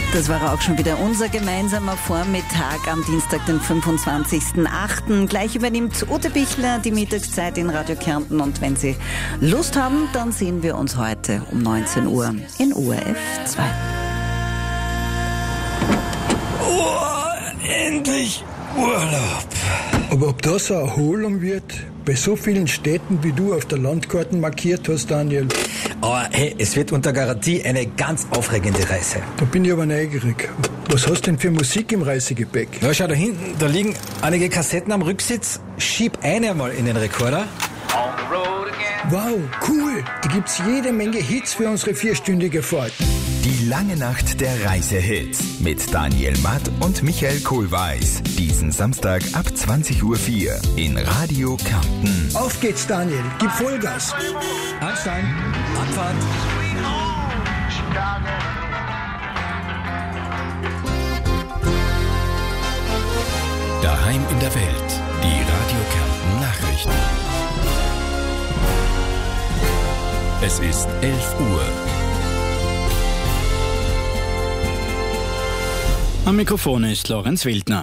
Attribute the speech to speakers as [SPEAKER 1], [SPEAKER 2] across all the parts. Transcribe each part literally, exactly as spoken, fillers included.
[SPEAKER 1] Das war auch schon wieder unser gemeinsamer Vormittag am Dienstag, den fünfundzwanzigsten achten Gleich übernimmt Ute Bichler die Mittagszeit in Radio Kärnten. Und wenn Sie Lust haben, dann sehen wir uns heute um neunzehn Uhr in O R F zwei.
[SPEAKER 2] Oh, endlich Urlaub.
[SPEAKER 3] Aber ob das eine Erholung wird, bei so vielen Städten, wie du auf der Landkarte markiert hast, Daniel?
[SPEAKER 2] Aber hey, es wird unter Garantie eine ganz aufregende Reise.
[SPEAKER 3] Da bin ich aber neugierig. Was hast du denn für Musik im Reisegepäck?
[SPEAKER 2] Na, schau da hinten, da liegen einige Kassetten am Rücksitz. Schieb eine mal in den Rekorder.
[SPEAKER 3] Wow, cool. Da gibt's jede Menge Hits für unsere vierstündige Fahrt.
[SPEAKER 4] Die lange Nacht der Reisehits mit Daniel Matt und Michael Kohlweis. Diesen Samstag ab zwanzig Uhr vier in Radio Kärnten.
[SPEAKER 3] Auf geht's, Daniel. Gib Vollgas.
[SPEAKER 2] Anstein, Abfahrt.
[SPEAKER 4] Daheim in der Welt. Die Radio Kärnten Nachrichten. Es ist elf Uhr.
[SPEAKER 5] Am Mikrofon ist Lorenz Wildner.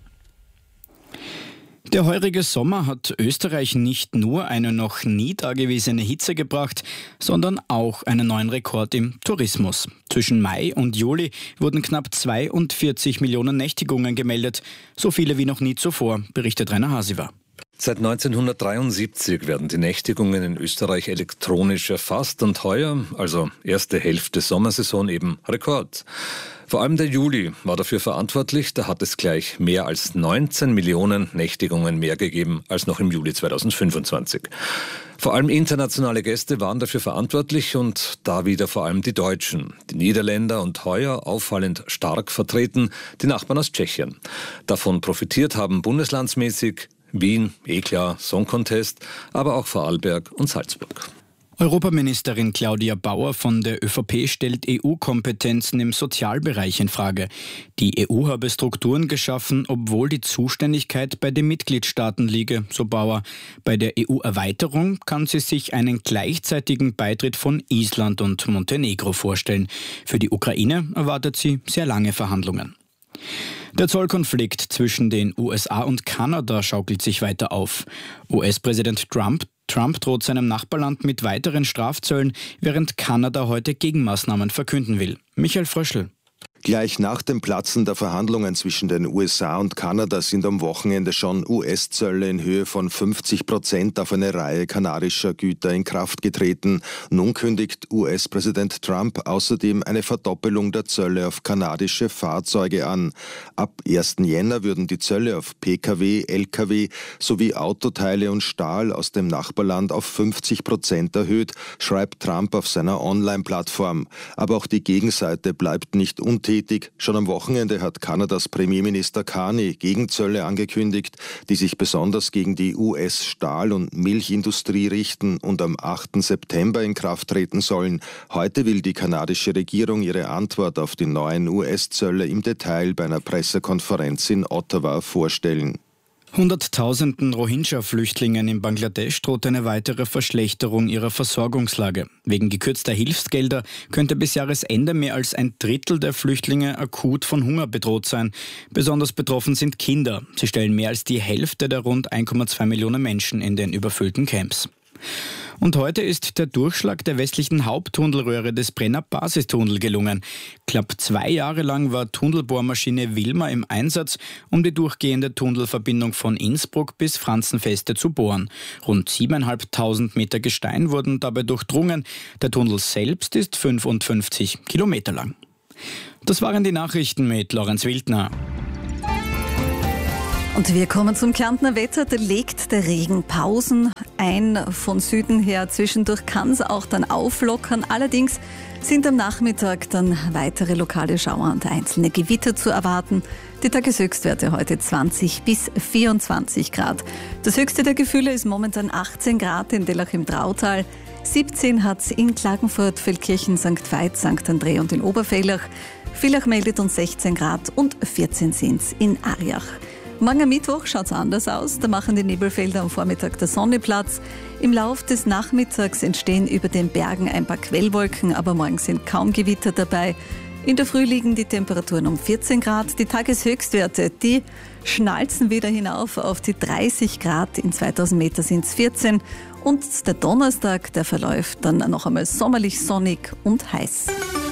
[SPEAKER 5] Der heurige Sommer hat Österreich nicht nur eine noch nie dagewesene Hitze gebracht, sondern auch einen neuen Rekord im Tourismus. Zwischen Mai und Juli wurden knapp zweiundvierzig Millionen Nächtigungen gemeldet, so viele wie noch nie zuvor, berichtet Rainer Hasiver.
[SPEAKER 6] Seit neunzehnhundertdreiundsiebzig werden die Nächtigungen in Österreich elektronisch erfasst und heuer, also erste Hälfte Sommersaison, eben Rekord. Vor allem der Juli war dafür verantwortlich, da hat es gleich mehr als neunzehn Millionen Nächtigungen mehr gegeben als noch im Juli zweitausendfünfundzwanzig. Vor allem internationale Gäste waren dafür verantwortlich und da wieder vor allem die Deutschen, die Niederländer und heuer auffallend stark vertreten die Nachbarn aus Tschechien. Davon profitiert haben bundeslandsmäßig Wien, eh klar, Song Contest, aber auch Vorarlberg und Salzburg.
[SPEAKER 5] Europaministerin Claudia Bauer von der ÖVP stellt E U-Kompetenzen im Sozialbereich in Frage. Die E U habe Strukturen geschaffen, obwohl die Zuständigkeit bei den Mitgliedstaaten liege, so Bauer. Bei der E U-Erweiterung kann sie sich einen gleichzeitigen Beitritt von Island und Montenegro vorstellen. Für die Ukraine erwartet sie sehr lange Verhandlungen. Der Zollkonflikt zwischen den U S A und Kanada schaukelt sich weiter auf. U S-Präsident Trump Trump droht seinem Nachbarland mit weiteren Strafzöllen, während Kanada heute Gegenmaßnahmen verkünden will. Michael Fröschl.
[SPEAKER 7] Gleich nach dem Platzen der Verhandlungen zwischen den U S A und Kanada sind am Wochenende schon U S-Zölle in Höhe von fünfzig Prozent auf eine Reihe kanadischer Güter in Kraft getreten. Nun kündigt U S-Präsident Trump außerdem eine Verdoppelung der Zölle auf kanadische Fahrzeuge an. Ab ersten Jänner würden die Zölle auf Pkw, Lkw sowie Autoteile und Stahl aus dem Nachbarland auf fünfzig Prozent erhöht, schreibt Trump auf seiner Online-Plattform. Aber auch die Gegenseite bleibt nicht untätig. Schon am Wochenende hat Kanadas Premierminister Carney Gegenzölle angekündigt, die sich besonders gegen die U S-Stahl- und Milchindustrie richten und am achten September in Kraft treten sollen. Heute will die kanadische Regierung ihre Antwort auf die neuen U S-Zölle im Detail bei einer Pressekonferenz in Ottawa vorstellen.
[SPEAKER 5] Hunderttausenden Rohingya-Flüchtlingen in Bangladesch droht eine weitere Verschlechterung ihrer Versorgungslage. Wegen gekürzter Hilfsgelder könnte bis Jahresende mehr als ein Drittel der Flüchtlinge akut von Hunger bedroht sein. Besonders betroffen sind Kinder. Sie stellen mehr als die Hälfte der rund eins Komma zwei Millionen Menschen in den überfüllten Camps. Und heute ist der Durchschlag der westlichen Haupttunnelröhre des Brenner Basistunnel gelungen. Knapp zwei Jahre lang war Tunnelbohrmaschine Wilma im Einsatz, um die durchgehende Tunnelverbindung von Innsbruck bis Franzenfeste zu bohren. Rund siebentausendfünfhundert Meter Gestein wurden dabei durchdrungen. Der Tunnel selbst ist fünfundfünfzig Kilometer lang. Das waren die Nachrichten mit Lorenz Wildner.
[SPEAKER 1] Und wir kommen zum Kärntner Wetter. Da legt der Regen Pausen ein von Süden her. Zwischendurch kann es auch dann auflockern. Allerdings sind am Nachmittag dann weitere lokale Schauer und einzelne Gewitter zu erwarten. Die Tageshöchstwerte heute zwanzig bis vierundzwanzig Grad. Das höchste der Gefühle ist momentan achtzehn Grad in Dellach im Drautal. siebzehn hat es in Klagenfurt, Feldkirchen, Sankt Veit, Sankt André und in Oberfellach. Villach meldet uns sechzehn Grad und vierzehn sind es in Ariach. Morgen am Mittwoch schaut es anders aus. Da machen die Nebelfelder am Vormittag der Sonne Platz. Im Lauf des Nachmittags entstehen über den Bergen ein paar Quellwolken, aber morgen sind kaum Gewitter dabei. In der Früh liegen die Temperaturen um vierzehn Grad. Die Tageshöchstwerte, die schnalzen wieder hinauf auf die dreißig Grad. In zweitausend Meter sind es vierzehn. Und der Donnerstag, der verläuft dann noch einmal sommerlich sonnig und heiß.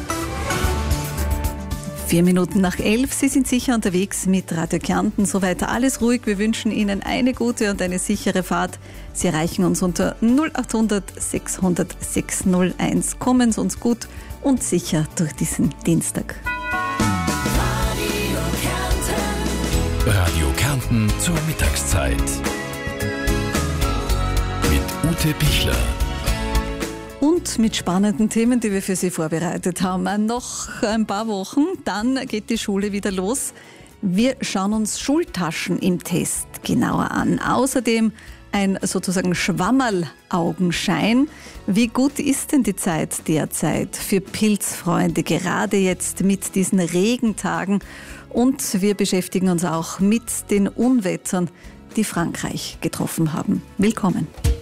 [SPEAKER 1] Vier Minuten nach elf. Sie sind sicher unterwegs mit Radio Kärnten. Soweit alles ruhig. Wir wünschen Ihnen eine gute und eine sichere Fahrt. Sie erreichen uns unter null acht hundert sechshundert sechshunderteins. Kommen Sie uns gut und sicher durch diesen Dienstag.
[SPEAKER 4] Radio Kärnten zur Mittagszeit. Mit Ute Pichler.
[SPEAKER 1] Und mit spannenden Themen, die wir für Sie vorbereitet haben. Noch ein paar Wochen, dann geht die Schule wieder los. Wir schauen uns Schultaschen im Test genauer an. Außerdem ein sozusagen Schwammerl-Augenschein. Wie gut ist denn die Zeit derzeit für Pilzfreunde, gerade jetzt mit diesen Regentagen? Und wir beschäftigen uns auch mit den Unwettern, die Frankreich getroffen haben. Willkommen.